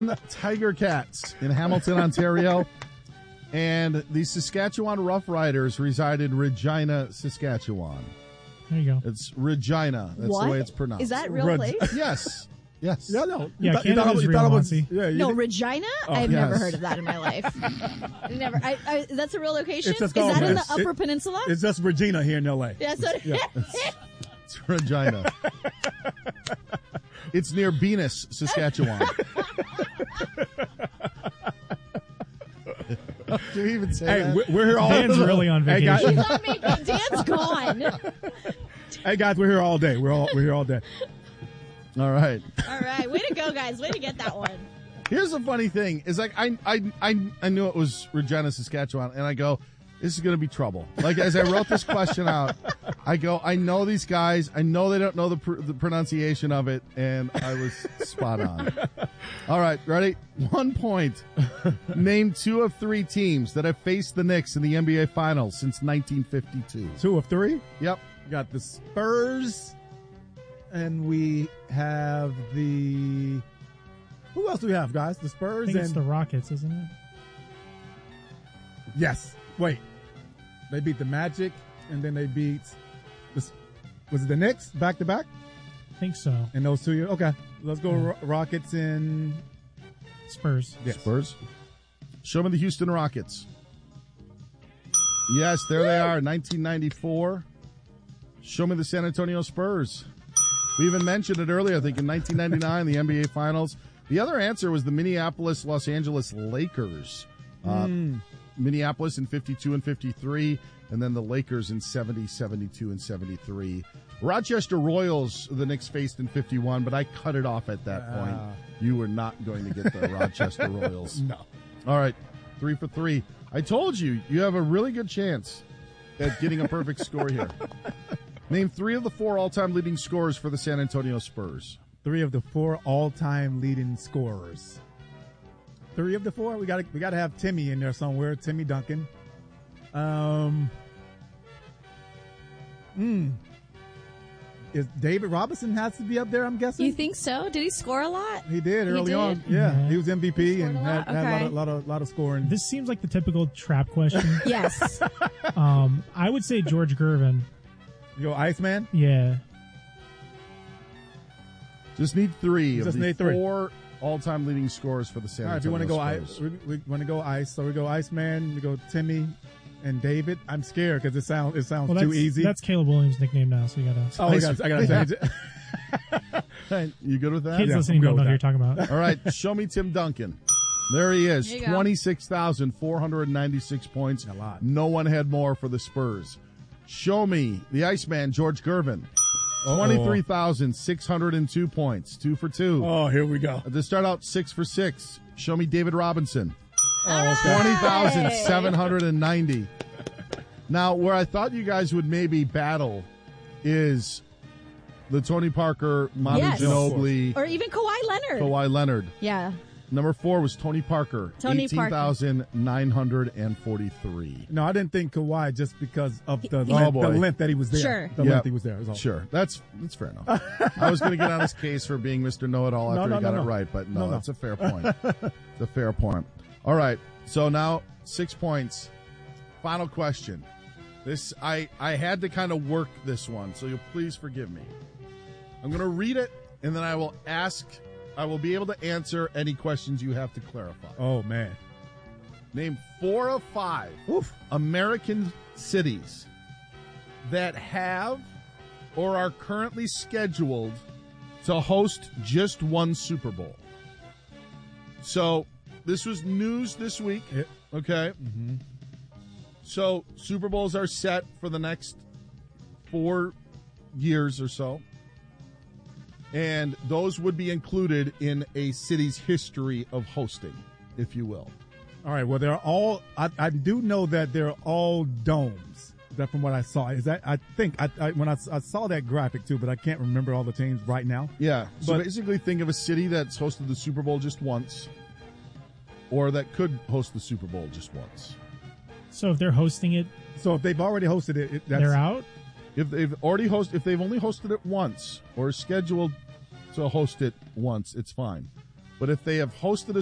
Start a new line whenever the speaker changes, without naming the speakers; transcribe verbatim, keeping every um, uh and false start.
Tiger Cats in Hamilton, Ontario. And the Saskatchewan Roughriders reside in Regina, Saskatchewan.
There you go.
It's Regina. That's
what?
the way it's pronounced.
Is that a real
Reg-
place?
Yes. Yes.
Yeah, no.
Yeah,
you thought,
Canada's
you thought, it was- you
real,
thought it was.
Monty.
Yeah, you
No,
did-
Regina?
Oh,
I've
yes.
never heard of that in my life. I never. I, I, that's a real location?
It's just
Is that
called-
in the
it's-
Upper
it-
Peninsula?
It's just Regina here in L A.
That's what it
Yeah.
is.
It's Regina. It's near Venus, Saskatchewan. Do you even say
Hey,
that?
we're, we're here all
Dan's really on
Hey, guys,
vacation.
He's not making. Dan's gone.
hey guys, we're here all day. We're all we're here all day.
All right.
All right. Way to go, guys. Way to get that one.
Here's the funny thing: is like I I I I knew it was Regina, Saskatchewan, and I go, this is going to be trouble. Like as I wrote this question out, I go, I know these guys. I know they don't know the pr- the pronunciation of it, and I was spot on. All right, ready? One point. Name two of three teams that have faced the Knicks in the N B A Finals since nineteen fifty-two.
Two of three.
Yep.
We got the Spurs, and we have the. Who else do we have, guys? The
I
Spurs
think
and
it's the Rockets, isn't it?
yes. Wait, they beat the Magic, and then they beat. The, was it the Knicks back to back
I think so.
in those two years? Okay, let's go
Yeah.
Ro- Rockets and
Spurs.
yes.
Spurs. Show me the Houston Rockets. Yes, there they are, nineteen ninety-four. Show me the San Antonio Spurs. We even mentioned it earlier, I think, in nineteen ninety-nine, the N B A Finals. The other answer was the Minneapolis Los Angeles Lakers. Uh,
Mm.
Minneapolis in fifty-two and fifty-three, and then the Lakers in seventy, seventy-two, and seventy-three. Rochester Royals, the Knicks faced in fifty-one, but I cut it off at that point.
Ah.
You were not going to get the Rochester Royals.
No.
All right, three for three. I told you, you have a really good chance at getting a perfect score here. Name three of the four all-time leading scorers for the San Antonio Spurs.
Three of the four all-time leading scorers. Three of the four. We got to we got to have Timmy in there somewhere. Timmy Duncan. Um. Hmm. Is David Robinson has to be up there? I'm guessing.
You think so? Did he score a lot?
He did
He
early
did?
on. Yeah,
Yeah.
he was M V P
He
and
scored a
had,
lot?
had a lot
Okay.
of lot of lot of scoring.
This seems like the typical trap question.
Yes.
um, I would say George Gervin.
You go Iceman.
Yeah.
Just need three
Just
of the
need three.
four all-time leading scorers for the San
All right, if you
Antonio
want to go
Spurs.
ice, we, we want to go ice. So we go Iceman. We go Timmy and David. I'm scared because it sounds it sounds
Well, that's,
too easy.
That's Caleb Williams' nickname now, so you gotta.
oh, I got I got to change it.
Hey, you good with that?
Kids
Yeah,
listening
I'm good
don't know
with
who you're talking about.
All right, show me Tim Duncan. There he is,
There you go.
twenty-six thousand four hundred ninety-six points.
A lot.
No one had more for the Spurs. Show me the Iceman, George Gervin. twenty-three thousand six hundred two points, two for two.
Oh, here we go.
To start out, six for six. Show me David Robinson.
Oh, okay.
twenty thousand seven hundred ninety. Now, where I thought you guys would maybe battle is the Tony Parker, Manu
Yes.
Ginobili,
Or even Kawhi Leonard.
Kawhi Leonard.
Yeah.
Number four was Tony Parker,
Tony Parker.
eighteen thousand nine hundred forty-three.
No, I didn't think Kawhi just because of the,
Oh,
length,
boy.
the length that he was there.
Sure.
The
Yeah.
length he was there. is all.
Sure, that's that's fair enough. I was going to get on his case for being Mister Know-It-All after
No, no,
he got
no,
it
no.
right, but no,
No, no.
that's a fair point. It's a fair point. All right, so now six points. Final question. This I I had to kind of work this one, so you'll please forgive me. I'm going to read it, and then I will ask. I will be able to answer any questions you have to clarify.
Oh, man.
Name four of five
Oof.
American cities that have or are currently scheduled to host just one Super Bowl. So this was news this week.
Yeah.
Okay.
Mm-hmm.
So Super Bowls are set for the next four years or so. And those would be included in a city's history of hosting, if you will.
All right. Well, they're all. I, I do know that they're all domes. Is that from what I saw? Is that I think I, I when I, I saw that graphic too, but I can't remember all the teams right now.
Yeah. So
But-
basically, think of a city that's hosted the Super Bowl just once, or that could host the Super Bowl just once.
So if they're hosting it,
So if they've already hosted it, it that's,
they're out.
If they've already host, if they've only hosted it once or are scheduled to host it once, it's fine. But if they have hosted a